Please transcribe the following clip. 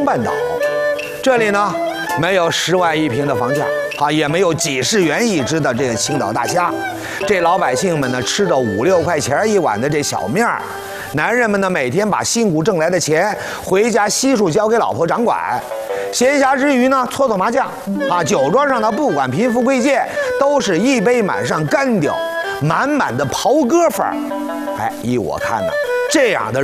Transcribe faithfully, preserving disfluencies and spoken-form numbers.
东半岛。这里呢，没有十万一平的房价啊，也没有几十元一只的这个青岛大虾。这老百姓们呢，吃着五六块钱一碗的这小面儿。男人们呢，每天把辛苦挣来的钱回家悉数交给老婆掌管。闲暇之余呢，搓搓麻将啊。酒桌上呢，不管贫富贵贱，都是一杯满上干掉，满满的袍哥范儿。哎，依我看呢，这样的